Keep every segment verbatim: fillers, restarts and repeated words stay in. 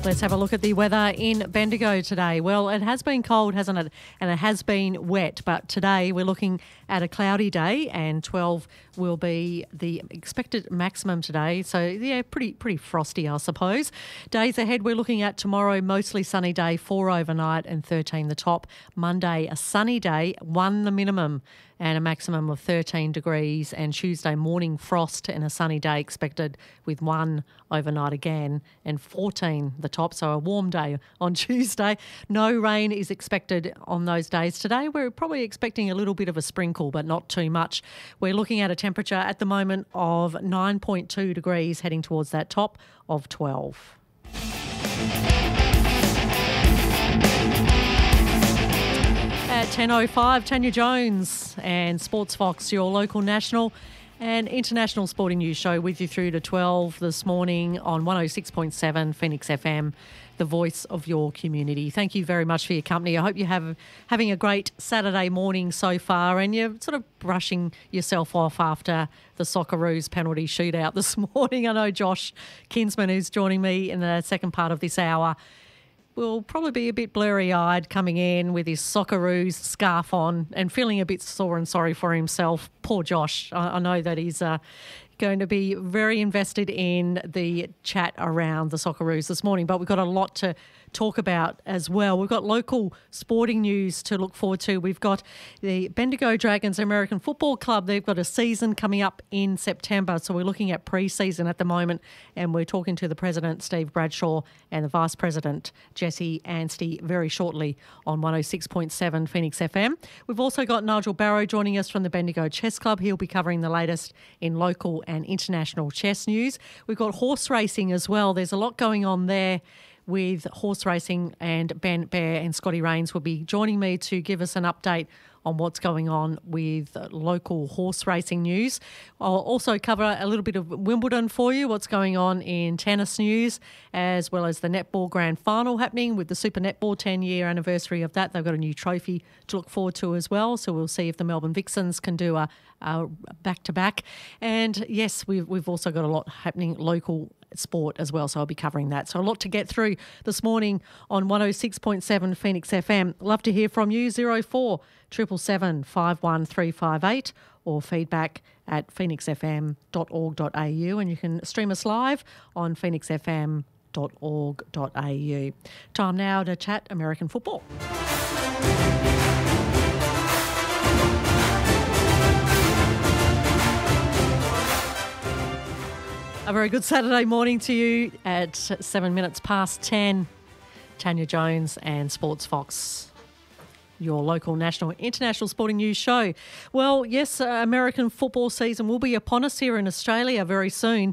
Let's have a look at the weather in Bendigo today. Well, it has been cold, hasn't it? And it has been wet. But today we're looking at a cloudy day, and twelve will be the expected maximum today. So, yeah, pretty pretty frosty, I suppose. Days ahead, we're looking at tomorrow, mostly sunny day, four overnight and thirteen the top. Monday, a sunny day, one the minimum and a maximum of thirteen degrees. And Tuesday morning, frost and a sunny day expected with one overnight again and fourteen the top. So a warm day on Tuesday. No rain is expected on those days. Today we're probably expecting a little bit of a sprinkle, but not too much. We're looking at a temperature at the moment of nine point two degrees, heading towards that top of twelve. At ten oh five, Tanya Jones and Sports Fox, your local national and international sporting news show, with you through to twelve this morning on one oh six point seven Phoenix F M, the voice of your community. Thank you very much for your company. I hope you're have, having a great Saturday morning so far, and you're sort of brushing yourself off after the Socceroos penalty shootout this morning. I know Josh Kinsman, who's joining me in the second part of this hour, will probably be a bit blurry-eyed coming in with his Socceroos scarf on and feeling a bit sore and sorry for himself. Poor Josh. I, I know that he's uh, going to be very invested in the chat around the Socceroos this morning, but we've got a lot to talk about as well. We've got local sporting news to look forward to. We've got the Bendigo Dragons American Football Club. They've got a season coming up in September, so we're looking at pre-season at the moment, and we're talking to the President, Steve Bradshaw, and the Vice President, Jesse Anstey, very shortly on one oh six point seven Phoenix F M. We've also got Nigel Barrow joining us from the Bendigo Chess Club. He'll be covering the latest in local and international chess news. We've got horse racing as well. There's a lot going on there with horse racing, and Ben Bear and Scotty Rains will be joining me to give us an update on what's going on with local horse racing news. I'll also cover a little bit of Wimbledon for you, what's going on in tennis news, as well as the netball grand final happening with the Super Netball ten-year anniversary of that. They've got a new trophy to look forward to as well, so we'll see if the Melbourne Vixens can do a, a back-to-back. And, yes, we've, we've also got a lot happening local sport as well, so I'll be covering that. So a lot to get through this morning on one oh six point seven Phoenix F M. Love to hear from you, zero four seven seven, five one three five eight, or feedback at phoenix f m dot org dot a u, and you can stream us live on phoenix f m dot org dot a u. Time now to chat American football. A very good Saturday morning to you at seven minutes past ten. Tanya Jones and Sports Fox, your local national international sporting news show. Well, yes, uh, American football season will be upon us here in Australia very soon.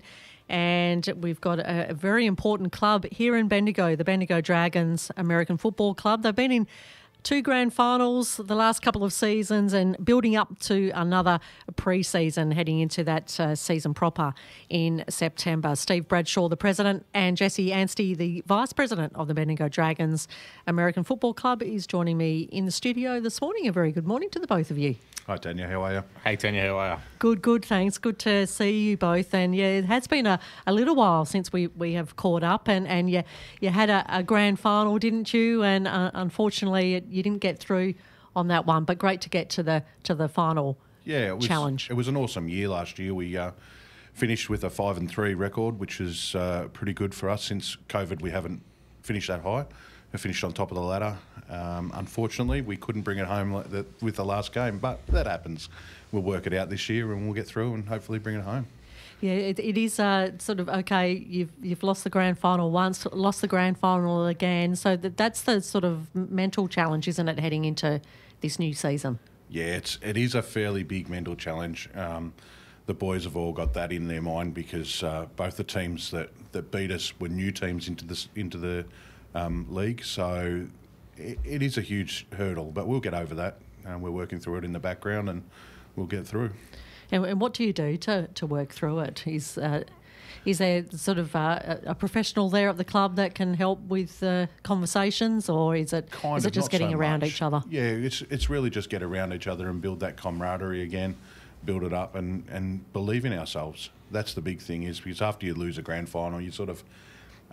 And we've got a, a very important club here in Bendigo, the Bendigo Dragons American Football Club. They've been in two grand finals the last couple of seasons and building up to another pre-season heading into that uh, season proper in September. Steve Bradshaw, the president, and Jesse Anstey, the vice president of the Bendigo Dragons American Football Club, is joining me in the studio this morning. A very good morning to the both of you. Hi, Tanya. How are you? Hey, Tanya. How are you? Good, good. Thanks. Good to see you both. And, yeah, it has been a, a little while since we, we have caught up. And, and yeah, you had a, a grand final, didn't you? And uh, unfortunately, it, you didn't get through on that one. But great to get to the to the final yeah, it was, challenge. It was an awesome year last year. We uh, finished with a five and three record, which is uh, pretty good for us. Since COVID, we haven't finished that high. We finished on top of the ladder. Um, unfortunately, we couldn't bring it home like the, with the last game, but that happens. We'll work it out this year and we'll get through and hopefully bring it home. Yeah, it, it is uh, sort of, okay, you've you've lost the grand final once, lost the grand final again. So that that's the sort of mental challenge, isn't it, heading into this new season? Yeah, it's, it is a fairly big mental challenge. Um, the boys have all got that in their mind because uh, both the teams that, that beat us were new teams into, this, into the um, league. So it, it is a huge hurdle, but we'll get over that. Uh, we're working through it in the background and we'll get through. And, and what do you do to, to work through it? Is uh, is there sort of uh, a professional there at the club that can help with uh, conversations, or is it kind is it just getting so around much. each other? Yeah, it's it's really just get around each other and build that camaraderie again, build it up and, and believe in ourselves. That's the big thing, is because after you lose a grand final, you sort of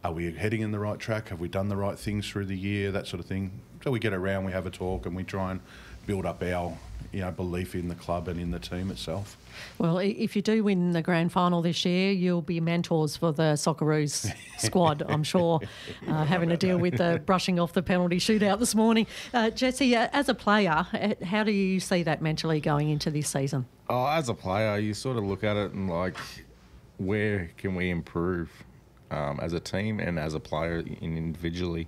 are we heading in the right track? Have we done the right things through the year? That sort of thing. So we get around, we have a talk, and we try and build up our, you know, belief in the club and in the team itself. Well, i- if you do win the grand final this year, you'll be mentors for the Socceroos squad, I'm sure, uh, having to deal with the brushing off the penalty shootout this morning. Uh, Jesse, uh, as a player, uh, how do you see that mentally going into this season? Oh, as a player, you sort of look at it and like, where can we improve um, as a team and as a player in individually?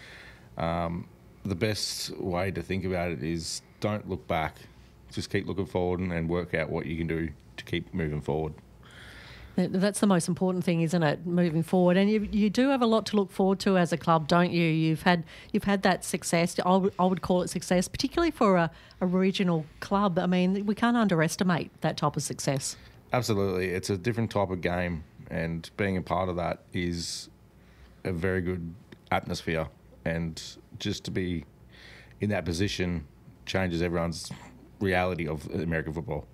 Um, the best way to think about it is don't look back. Just keep looking forward and, and work out what you can do to keep moving forward. That- That's the most important thing, isn't it? Moving forward, and you, you do have a lot to look forward to as a club, don't you? You've had you've had that success. I would, I would call it success, particularly for a, a regional club. I mean, we can't underestimate that type of success. Absolutely. It's a different type of game, and being a part of that is a very good atmosphere. And just to be in that position changes everyone's reality of American football.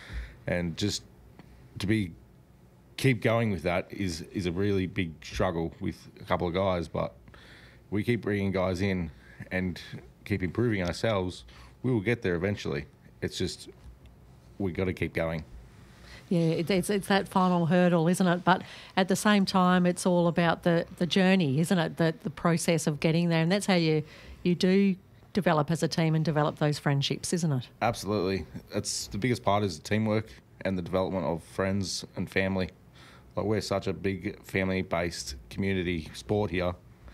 And just to be keep going with that is, is a really big struggle with a couple of guys, but we keep bringing guys in and keep improving ourselves, we will get there eventually. It's just we got to keep going. Yeah, it, it's it's that final hurdle, isn't it? But at the same time, it's all about the, the journey, isn't it? The the process of getting there, and that's how you you do develop as a team and develop those friendships, isn't it? Absolutely. That's the biggest part is the teamwork and the development of friends and family. Like we're such a big family-based community sport here.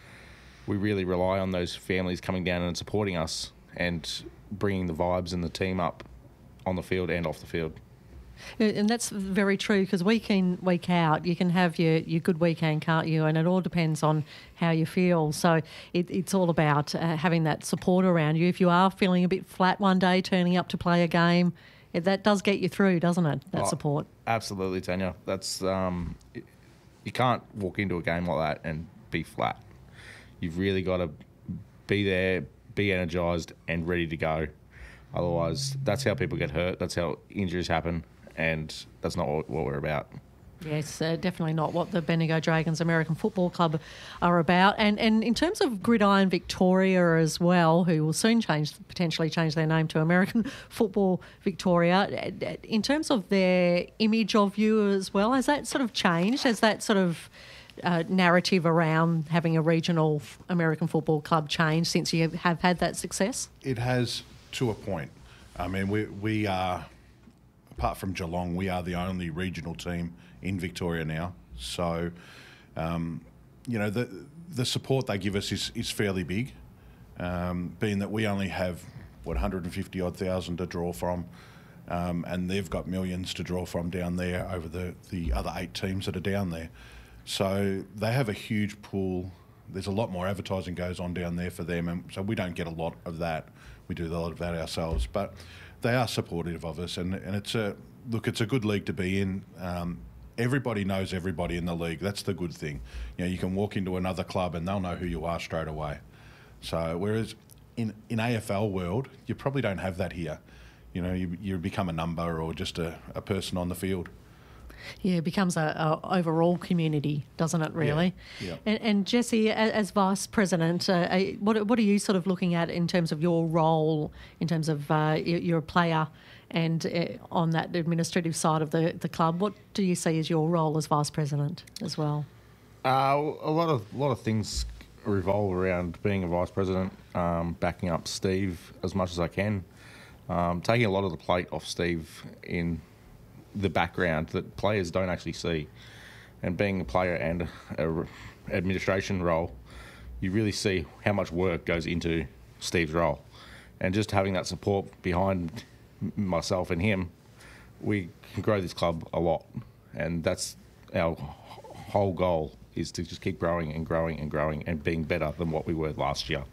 We really rely on those families coming down and supporting us and bringing the vibes and the team up on the field and off the field. And that's very true, because week in, week out, you can have your, your good weekend, can't you? And it all depends on how you feel. So it, it's all about uh, having that support around you. If you are feeling a bit flat one day, turning up to play a game, it, that does get you through, doesn't it, that Oh, support? Absolutely, Tanya. That's um, it- you can't walk into a game like that and be flat. You've really got to be there, be energised and ready to go. Otherwise, that's how people get hurt. That's how injuries happen. And that's not what, what we're about. Yes, uh, definitely not what the Bendigo Dragons American Football Club are about. And and in terms of Gridiron Victoria as well, who will soon change, potentially change their name to American Football Victoria, in terms of their image of you as well, has that sort of changed? Has that sort of uh, narrative around having a regional f- American football club changed since you have had that success? It has, to a point. I mean, we we are, apart from Geelong, we are the only regional team in Victoria now. So, um, you know, the the support they give us is, is fairly big, um, being that we only have, what, one hundred fifty odd thousand to draw from, um, and they've got millions to draw from down there over the, the other eight teams that are down there. So they have a huge pool. There's a lot more advertising goes on down there for them, and so we don't get a lot of that. We do a lot of that ourselves, but they are supportive of us, and, and it's a look. It's a good league to be in. Um, everybody knows everybody in the league. That's the good thing. You know, you can walk into another club and they'll know who you are straight away. So whereas in in A F L world, you probably don't have that here. You know, you you become a number or just a, a person on the field. Yeah, it becomes a, a overall community, doesn't it, really? Yeah, yeah. And, and Jesse, a- as Vice President, uh, uh, what, what are you sort of looking at in terms of your role, in terms of uh, you- you're a player and uh, on that administrative side of the, the club? What do you see as your role as Vice President as well? Uh, a lot of a lot of things revolve around being a vice president, um, backing up Steve as much as I can, um, taking a lot of the plate off Steve in the background that players don't actually see, and being a player and a r- administration role, you really see how much work goes into Steve's role, and just having that support behind m- myself and him, we can grow this club a lot, and that's our h- whole goal, is to just keep growing and growing and growing and being better than what we were last year.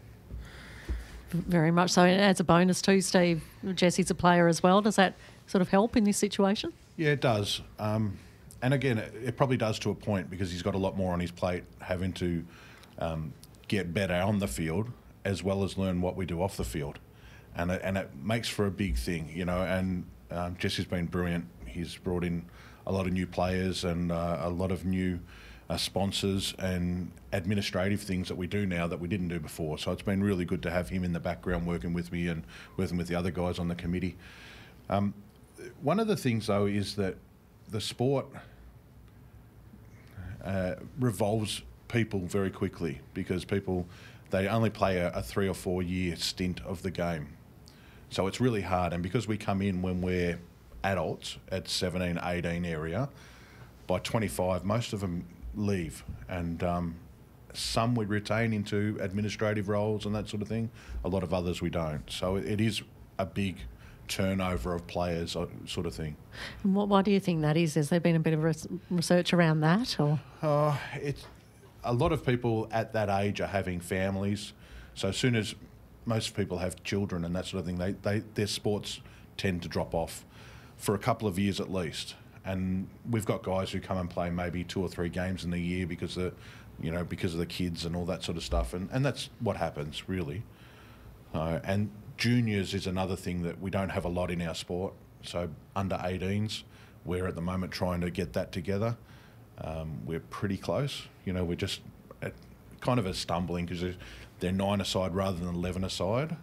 Very much so. And as a bonus too, Steve, Jesse's a player as well. Does that sort of help in this situation? Yeah, it does. Um, and again, it, it probably does to a point because he's got a lot more on his plate, having to um, get better on the field as well as learn what we do off the field. And it, and it makes for a big thing, you know. And um, Jesse's been brilliant. He's brought in a lot of new players and uh, a lot of new uh, sponsors and administrative things that we do now that we didn't do before. So it's been really good to have him in the background working with me and working with the other guys on the committee. Um, one of the things, though, is that the sport uh, revolves people very quickly because people, they only play a, a three or four year stint of the game. So it's really hard. And because we come in when we're adults at seventeen, eighteen area, by twenty-five, most of them leave. And um, some we retain into administrative roles and that sort of thing. A lot of others we don't. So it, it is a big turnover of players sort of thing. And what, why do you think that is? Has there been a bit of res- research around that? Or uh, it's, a lot of people at that age are having families. So as soon as most people have children and that sort of thing, they, they their sports tend to drop off for a couple of years at least. And we've got guys who come and play maybe two or three games in the year because of, you know, because of the kids and all that sort of stuff. And, and that's what happens, really. Uh, and juniors is another thing that we don't have a lot in our sport. So under eighteens, we're at the moment trying to get that together. Um, we're pretty close. You know, we're just at kind of a stumbling because they're, they're nine aside rather than eleven aside.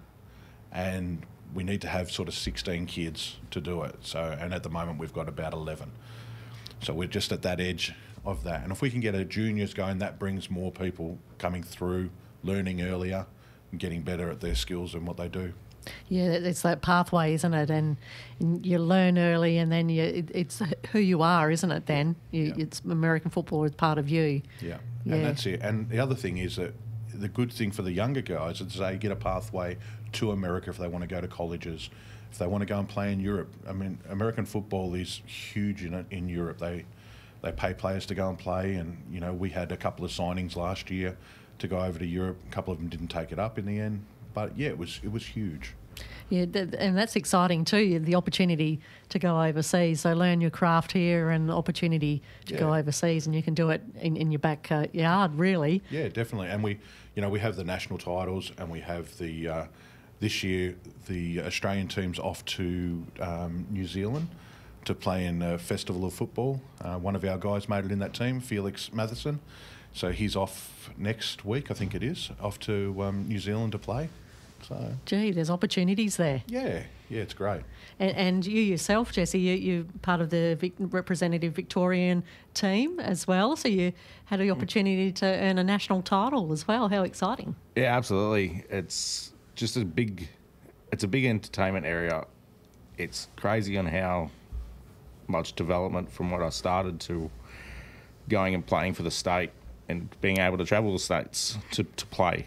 And we need to have sort of sixteen kids to do it. So, and at the moment we've got about eleven. So we're just at that edge of that. And if we can get our juniors going, that brings more people coming through, learning earlier, and getting better at their skills and what they do. Yeah, it's that pathway, isn't it? And, and you learn early, and then you, it, it's who you are, isn't it? Then you, Yeah. it's American football is part of you. Yeah. Yeah. And that's it. And the other thing is that the good thing for the younger guys is they get a pathway to America if they want to go to colleges, if they want to go and play in Europe. I mean, American football is huge in in Europe. They they pay players to go and play, and you know we had a couple of signings last year to go over to Europe. A couple of them didn't take it up in the end, but yeah, it was it was huge. Yeah, th- and that's exciting too, the opportunity to go overseas. So learn your craft here and opportunity to Yeah. go overseas, and you can do it in, in your backyard, really. Yeah, definitely. And we, you know, we have the national titles, and we have the uh, this year the Australian team's off to um, New Zealand to play in a festival of football. Uh, one of our guys made it in that team, Felix Matheson. So he's off next week, I think it is, off to um, New Zealand to play. So Gee, there's opportunities there. yeah, yeah, it's great. And, and you yourself, Jesse, you, you're part of the Vic, representative Victorian team as well. So you had the opportunity to earn a national title as well. How exciting. Yeah, absolutely. It's just a big, it's a big entertainment area. It's crazy on how much development from what I started to going and playing for the state and being able to travel the states to, to play.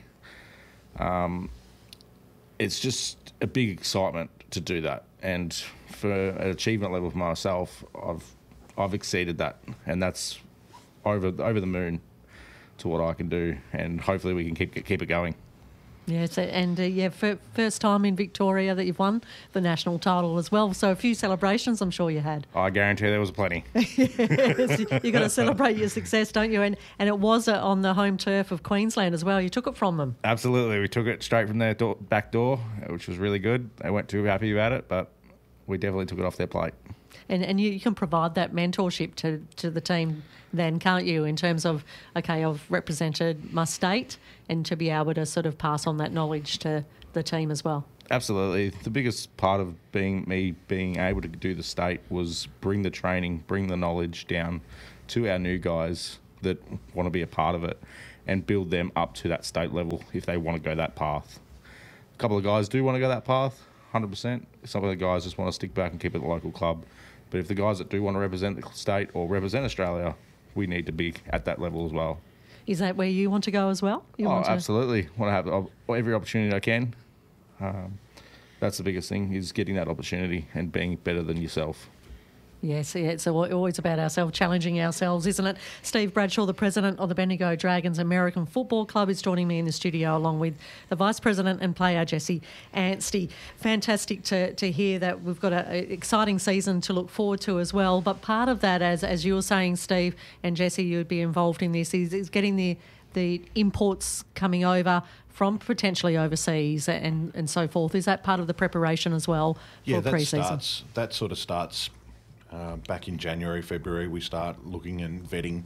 Um, it's just a big excitement to do that. And for an achievement level for myself, I've I've exceeded that, and that's over over the moon to what I can do, and hopefully we can keep keep it going. Yeah, so, and uh, yeah, f- first time in Victoria that you've won the national title as well. So a few celebrations, I'm sure you had. I guarantee there was plenty. Yes, you've got to celebrate your success, don't you? And and it was uh, on the home turf of Queensland as well. You took it from them. Absolutely, we took it straight from their door, back door, which was really good. They weren't too happy about it, but we definitely took it off their plate. And and you, you can provide that mentorship to, to the team then, can't you, in terms of, okay, I've represented my state, and to be able to sort of pass on that knowledge to the team as well. Absolutely. The biggest part of being me being able to do the state was bring the training, bring the knowledge down to our new guys that want to be a part of it and build them up to that state level if they want to go that path. A couple of guys do want to go that path, one hundred percent. Some of the guys just want to stick back and keep it at the local club. But if the guys that do want to represent the state or represent Australia, we need to be at that level as well. Is that where you want to go as well? You Oh, want to... absolutely. Want to have uh, every opportunity I can. Um, that's the biggest thing, is getting that opportunity and being better than yourself. Yes, yeah, it's always about ourselves, challenging ourselves, isn't it? Steve Bradshaw, the president of the Bendigo Dragons American Football Club, is joining me in the studio along with the vice president and player, Jesse Anstey. Fantastic to, to hear that we've got an exciting season to look forward to as well. But part of that, as as you were saying, Steve and Jesse, you'd be involved in this, is, is getting the the imports coming over from potentially overseas and, and so forth. Is that part of the preparation as well Yeah, for that pre-season? starts. That sort of starts uh, back in January, February. We start looking and vetting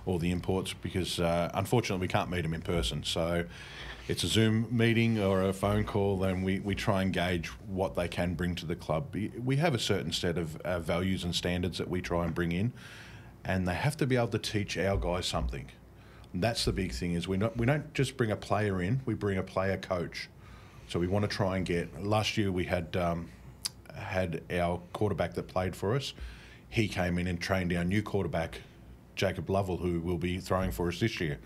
all the imports, because uh, unfortunately we can't meet them in person. So it's a Zoom meeting or a phone call, and we, we try and gauge what they can bring to the club. We have a certain set of uh, values and standards that we try and bring in, and they have to be able to teach our guys something. And that's the big thing, is we not we don't just bring a player in, we bring a player coach. So we want to try and get. Last year we had um, had our quarterback that played for us. He came in and trained our new quarterback, Jacob Lovell, who will be throwing for us this year.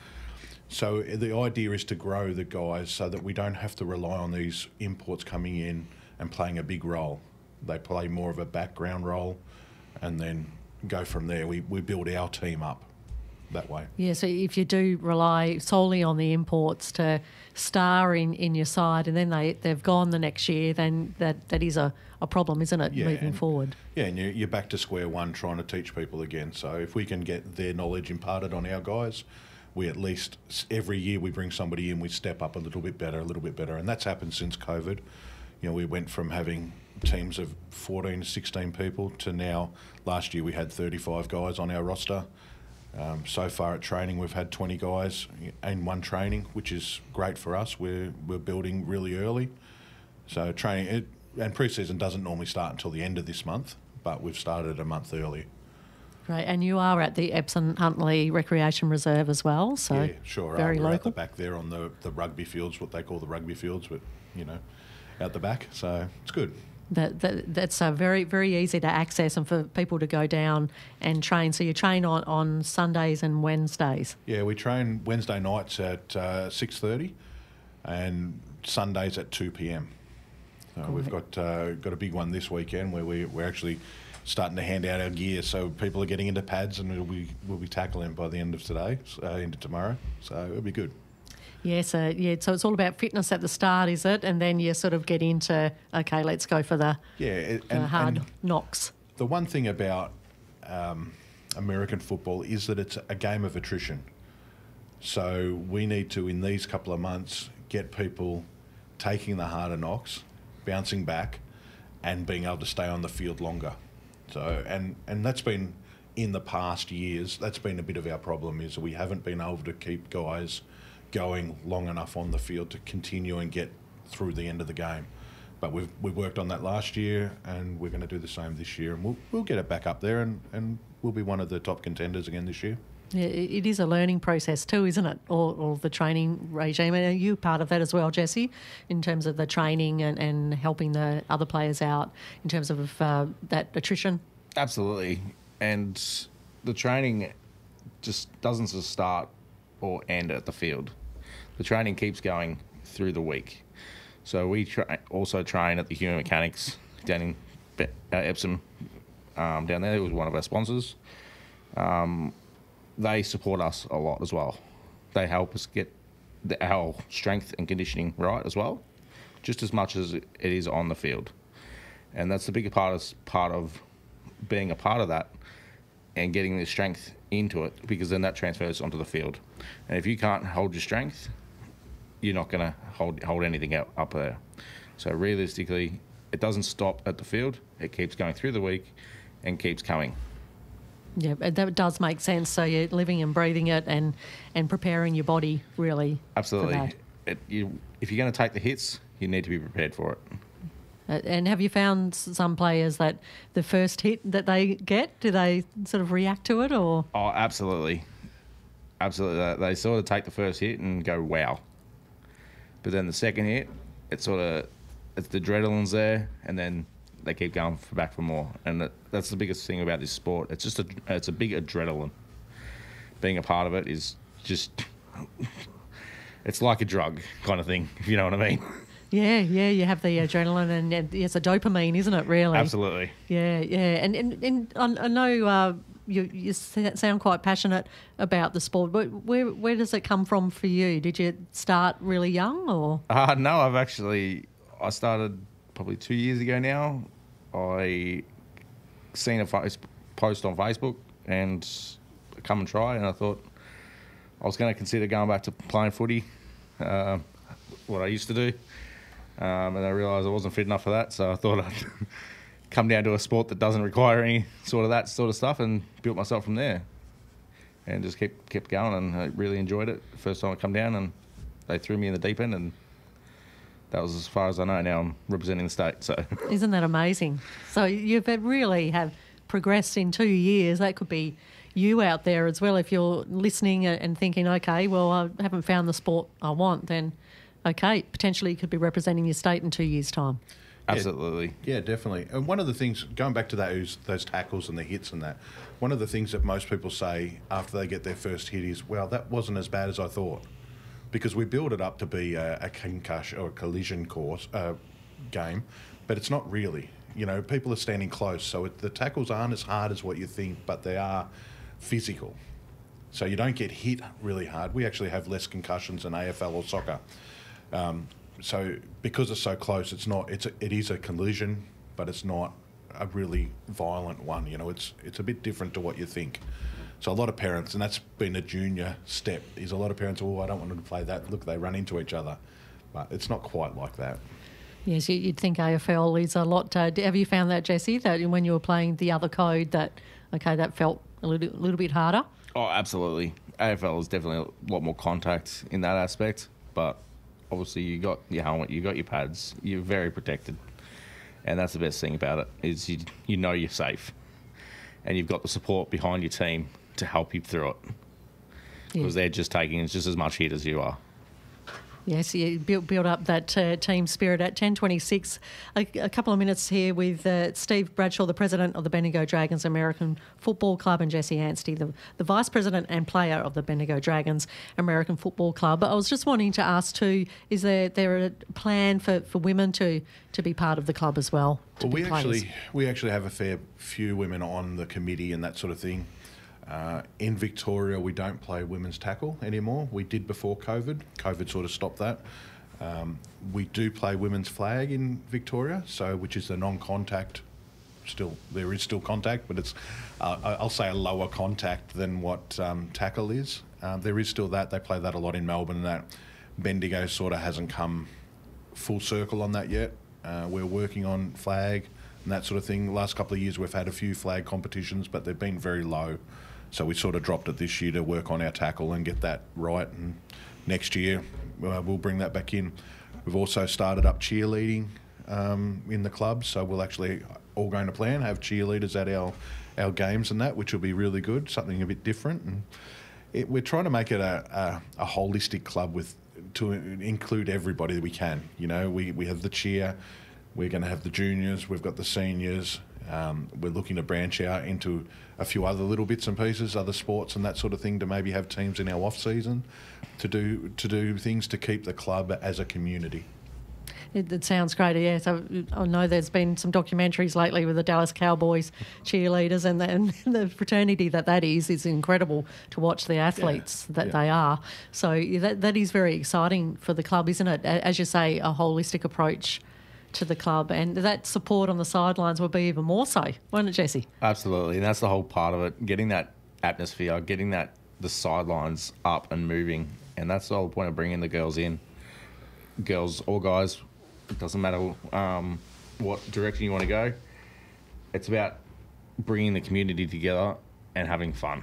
So the idea is to grow the guys so that we don't have to rely on these imports coming in and playing a big role. They play more of a background role, and then go from there. We we build our team up that way. Yeah, so if you do rely solely on the imports to star in, in your side, and then they, they've gone the next year, then that, that is a, a problem, isn't it, yeah, moving and, forward? Yeah, and you're, you're back to square one trying to teach people again. So if we can get their knowledge imparted on our guys, we at least, every year we bring somebody in, we step up a little bit better, a little bit better. And that's happened since COVID. You know, we went from having teams of fourteen to sixteen people to now, last year we had thirty-five guys on our roster. Um, so far at training, we've had twenty guys in one training, which is great for us. We're we're building really early, so training it, and pre-season doesn't normally start until the end of this month, but we've started a month early. Great, and you are at the Epsom Huntley Recreation Reserve as well, so yeah, sure. very uh, we're local. out the back there on the the rugby fields, what they call the rugby fields, but you know, out the back, so it's good. That, that that's uh, very very easy to access and for people to go down and train. So you train on, on Sundays and Wednesdays. Yeah, we train Wednesday nights at uh, six thirty, and Sundays at two p m. So Great. we've got uh, got a big one this weekend where we we're actually starting to hand out our gear. So people are getting into pads, and we'll be we'll be tackling by the end of today, uh, into tomorrow. So it'll be good. Yeah, so yeah, so it's all about fitness at the start, is it? And then you sort of get into, okay, let's go for the, Yeah, it- the and, hard and knocks. the one thing about um, American football is that it's a game of attrition. So we need to, in these couple of months, get people taking the harder knocks, bouncing back, and being able to stay on the field longer. So, and, and that's been, in the past years, that's been a bit of our problem, is we haven't been able to keep guys going long enough on the field to continue and get through the end of the game. But we've we worked on that last year, and we're going to do the same this year, and we'll we'll get it back up there, and, and we'll be one of the top contenders again this year. Yeah, it it is a learning process too, isn't it? Or, or the training regime. And are you part of that as well, Jesse, in terms of the training and, and helping the other players out in terms of uh, that attrition? Absolutely. And the training just doesn't just start or end at the field. The training keeps going through the week. So we tra- also train at the Human Mechanics down in Be- uh, Epsom, um, down there. It was one of our sponsors. Um, they support us a lot as well. They help us get the, our strength and conditioning right as well, just as much as it is on the field. And that's the bigger part of, part of being a part of that and getting the strength into it, because then that transfers onto the field. And if you can't hold your strength, you're not going to hold hold anything out, up there. So realistically, it doesn't stop at the field. It keeps going through the week and keeps coming. Yeah, that does make sense. So you're living and breathing it and, and preparing your body, really. Absolutely. For that. It, you, if you're going to take the hits, you need to be prepared for it. Uh, And have you found s- some players that the first hit that they get, do they sort of react to it, or? Oh, absolutely. Absolutely. They- They sort of take the first hit and go, wow. But then the second hit, it's sort of, it's the adrenaline's there, and then they keep going for back for more. And that, that's the biggest thing about this sport. It's just a, it's a big adrenaline. Being a part of it is just, it's like a drug kind of thing, if you know what I mean. Yeah, yeah, you have the adrenaline and, and it's a dopamine, isn't it, really? Absolutely. Yeah, yeah. And, and, and I I know uh, you, you s- sound quite passionate about the sport, but where, where does it come from for you? Did you start really young, or? Uh, no, I've actually, I started probably two years ago now. I seen a face, post on Facebook and come and try, and I thought I was going to consider going back to playing footy, uh, what I used to do. Um, and I realised I wasn't fit enough for that, so I thought I'd come down to a sport that doesn't require any sort of that sort of stuff and built myself from there. and just kept kept going, and I really enjoyed it. First time I come down, and they threw me in the deep end, and that was as far as I know. Now I'm representing the state. So Isn't that amazing? So you've really have progressed in two years. That could be you out there as well. If you're listening and thinking, okay, well, I haven't found the sport I want, then okay, potentially you could be representing your state in two years' time. absolutely. Yeah, definitely. And one of the things, going back to those those tackles and the hits and that, one of the things that most people say after they get their first hit is, well, that wasn't as bad as I thought. Because we build it up to be a, a concussion or a collision course uh, game, but it's not really. You know, people are standing close, so it, the tackles aren't as hard as what you think, but they are physical. So you don't get hit really hard. We actually have less concussions than A F L or soccer. Um, so because it's so close, it's not. It's a, it is a collision, but it's not a really violent one. You know, it's it's a bit different to what you think. So a lot of parents, and that's been a junior step, is a lot of parents, oh, I don't want them to play that. Look, they run into each other. But it's not quite like that. Yes, you- you'd think A F L is a lot. Uh, have you found that, Jesse, that when you were playing the other code, that, okay, that felt a little, little bit harder? Oh, absolutely. A F L is definitely a lot more contact in that aspect, but obviously you got your helmet, you got your pads, you're very protected, and that's the best thing about it is you you know you're safe, and you've got the support behind your team to help you through it, because Yeah. they're just taking just as much hit as you are. Yes, you build, build up that uh, team spirit at ten twenty-six. A, a couple of minutes here with uh, Steve Bradshaw, the president of the Bendigo Dragons American Football Club, and Jesse Anstey, the, the vice president and player of the Bendigo Dragons American Football Club. I was just wanting to ask too, is there there a plan for, for women to, to be part of the club as well? to Well, be we players? actually we actually have a fair few women on the committee and that sort of thing. Uh, in Victoria, we don't play women's tackle anymore. We did before COVID. COVID sort of stopped that. Um, we do play women's flag in Victoria, so which is the non-contact. Still, there is still contact, but it's uh, I- I'll say a lower contact than what um, tackle is. Um, there is still that. They play that a lot in Melbourne, and that Bendigo sort of hasn't come full circle on that yet. Uh, we're working on flag and that sort of thing. The last couple of years we've had a few flag competitions, but they've been very low. So we sort of dropped it this year to work on our tackle and get that right. And next year uh, we'll bring that back in. We've also started up cheerleading um, in the club, so we'll actually, all going to plan, have cheerleaders at our, our games and that, which will be really good, something a bit different. And it, we're trying to make it a, a, a holistic club with to include everybody that we can. You know, we, we have the cheer, we're going to have the juniors, we've got the seniors. Um, we're looking to branch out into a few other little bits and pieces, other sports and that sort of thing, to maybe have teams in our off season to do to do things to keep the club as a community. It, it sounds great, yeah. So I know there's been some documentaries lately with the Dallas Cowboys cheerleaders, and the, and the fraternity that that is is incredible to watch the athletes that yeah. they are. So that that is very exciting for the club, isn't it? A- As you say, a holistic approach to the club, and that support on the sidelines will be even more so, won't it, Jesse? Absolutely, and that's the whole part of it, getting that atmosphere, getting that the sidelines up and moving, and that's the whole point of bringing the girls in. Girls or guys, it doesn't matter um, what direction you want to go. It's about bringing the community together and having fun.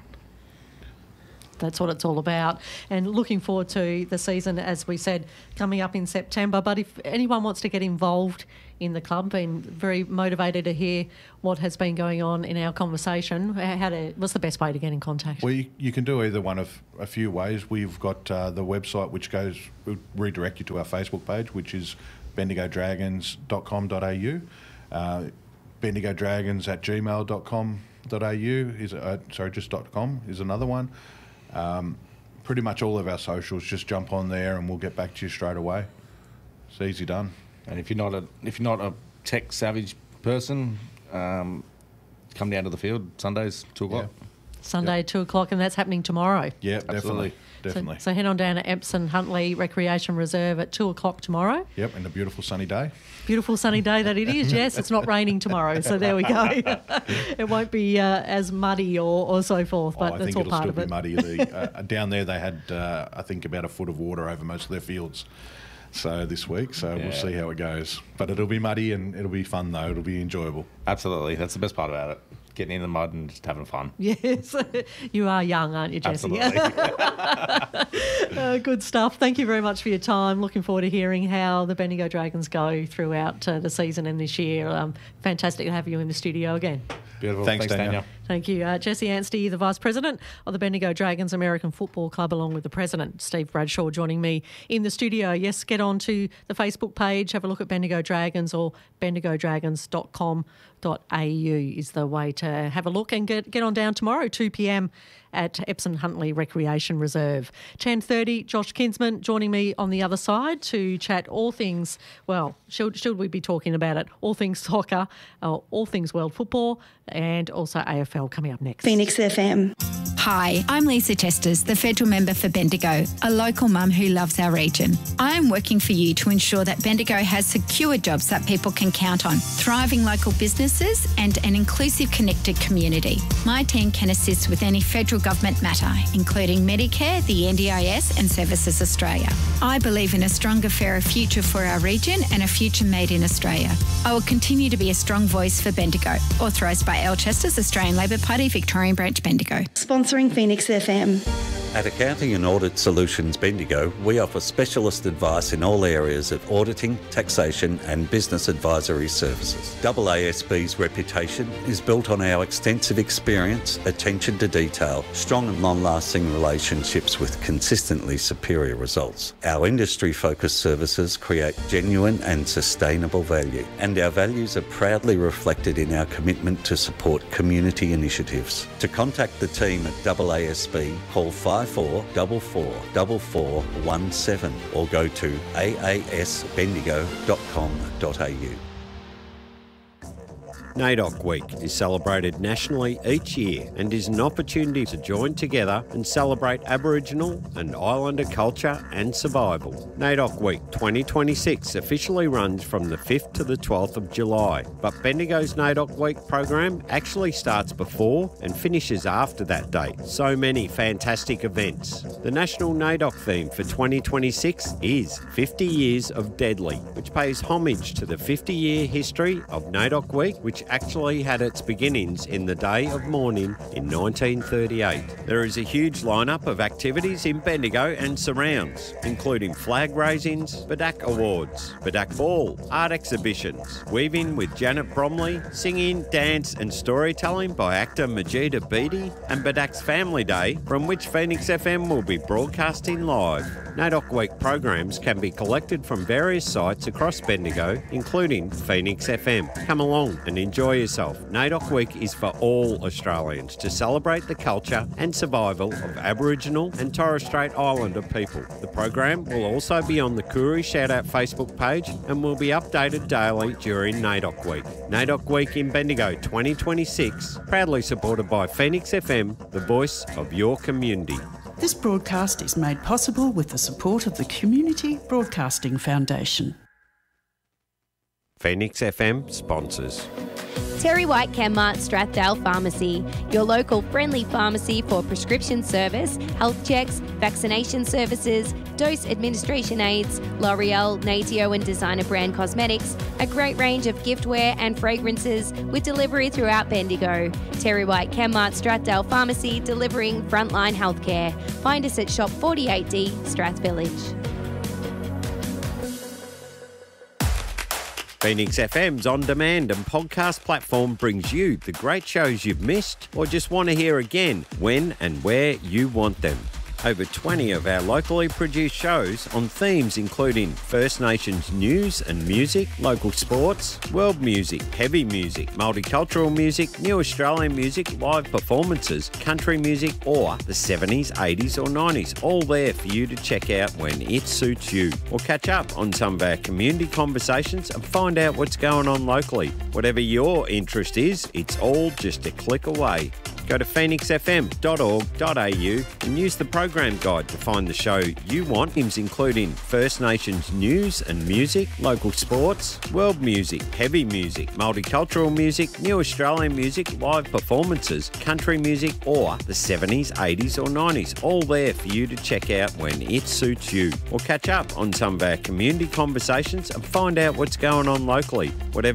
That's what it's all about. And looking forward to the season, as we said, coming up in September. But if anyone wants to get involved in the club, been very motivated to hear what has been going on in our conversation, how to, what's the best way to get in contact? Well, you, you can do either one of a few ways. We've got uh, the website, which goes will redirect you to our Facebook page, which is bendigo dragons dot com dot a u. Uh, bendigo dragons at gmail dot com dot a u is uh, sorry, just .com is another one. Um, pretty much all of our socials, just jump on there and we'll get back to you straight away. It's easy done. And if you're not a if you're not a tech savage person, um, come down to the field Sundays two o'clock. Yeah. Sunday, Yep. two o'clock, and that's happening tomorrow. Yeah, Absolutely. definitely. Definitely. So, so head on down to Epsom Huntley Recreation Reserve at two o'clock tomorrow. Yep, and a beautiful sunny day. Beautiful sunny day that it is. Yes, it's not raining tomorrow, so there we go. It won't be uh, as muddy or, or so forth, but oh, I that's think all it'll part still of be it. muddy. The, uh, down there they had, uh, I think, about a foot of water over most of their fields. So this week, so Yeah. we'll see how it goes. But it'll be muddy and it'll be fun though. It'll be enjoyable. Absolutely, that's the best part about it. getting in the mud and just having fun. Yes, you are young, aren't you, Jesse? Absolutely. uh, good stuff. Thank you very much for your time. Looking forward to hearing how the Bendigo Dragons go throughout uh, the season and this year. Um, fantastic to have you in the studio again. Beautiful. Thanks, Thanks, Tanya. Tanya. Thank you. Uh, Jesse Anstey, the Vice President of the Bendigo Dragons American Football Club, along with the President, Steve Bradshaw, joining me in the studio. Yes, get on to the Facebook page, have a look at Bendigo Dragons, or bendigo dragons dot com dot a u is the way to have a look, and get, get on down tomorrow, two p.m. at Epsom Huntley Recreation Reserve. ten thirty, Josh Kinsman joining me on the other side to chat all things, well, should, should we be talking about it, all things soccer, uh, all things world football, and also A F L coming up next. Phoenix F M. Hi, I'm Lisa Chesters, the federal member for Bendigo, a local mum who loves our region. I am working for you to ensure that Bendigo has secure jobs that people can count on, thriving local businesses and an inclusive, connected community. My team can assist with any federal government matter, including Medicare, the N D I S and Services Australia. I believe in a stronger, fairer future for our region and a future made in Australia. I will continue to be a strong voice for Bendigo. Authorised by Al Chesters, Australian Labor Party, Victorian Branch, Bendigo. Sponsoring Phoenix F M. At Accounting and Audit Solutions Bendigo, we offer specialist advice in all areas of auditing, taxation and business advisory services. A A S B's reputation is built on our extensive experience, attention to detail, strong and long-lasting relationships with consistently superior results. Our industry-focused services create genuine and sustainable value, and our values are proudly reflected in our commitment to support community initiatives. To contact the team at A A S B, call five four four four four four one seven or go to a a s bendigo dot com dot a u. NAIDOC Week is celebrated nationally each year and is an opportunity to join together and celebrate Aboriginal and Islander culture and survival. NAIDOC Week twenty twenty-six officially runs from the fifth to the twelfth of July, but Bendigo's NAIDOC Week program actually starts before and finishes after that date. So many fantastic events. The national NAIDOC theme for twenty twenty-six is fifty years of Deadly, which pays homage to the fifty-year history of NAIDOC Week, which actually had its beginnings in the day of mourning in nineteen thirty-eight. There is a huge lineup of activities in Bendigo and surrounds, including flag raisings, Badak Awards, Badak Ball, art exhibitions, weaving with Janet Bromley, singing, dance and storytelling by actor Majida Beatty, and Badak's Family Day, from which Phoenix F M will be broadcasting live. NAIDOC Week programs can be collected from various sites across Bendigo, including Phoenix F M. Come along and enjoy yourself. NAIDOC Week is for all Australians to celebrate the culture and survival of Aboriginal and Torres Strait Islander people. The program will also be on the Koori Shoutout Facebook page and will be updated daily during NAIDOC Week. NAIDOC Week in Bendigo twenty twenty-six, proudly supported by Phoenix F M, the voice of your community. This broadcast is made possible with the support of the Community Broadcasting Foundation. Phoenix F M sponsors. Terry White Chemmart Strathdale Pharmacy, your local friendly pharmacy for prescription service, health checks, vaccination services, dose administration aids, L'Oreal, Natio and designer brand cosmetics, a great range of giftware and fragrances with delivery throughout Bendigo. Terry White Chemmart Strathdale Pharmacy, delivering frontline healthcare. Find us at Shop forty-eight D, Strath Village. Phoenix F M's on-demand and podcast platform brings you the great shows you've missed or just want to hear again when and where you want them. Over twenty of our locally produced shows on themes including First Nations news and music, local sports, world music, heavy music, multicultural music, new Australian music, live performances, country music or the seventies, eighties or nineties, all there for you to check out when it suits you. Or catch up on some of our community conversations and find out what's going on locally. Whatever your interest is, it's all just a click away. Go to phoenix f m dot org dot a u and use the program guide to find the show you want. Themes including First Nations news and music, local sports, world music, heavy music, multicultural music, new Australian music, live performances, country music or the seventies, eighties or nineties, all there for you to check out when it suits you. Or catch up on some of our community conversations and find out what's going on locally. Whatever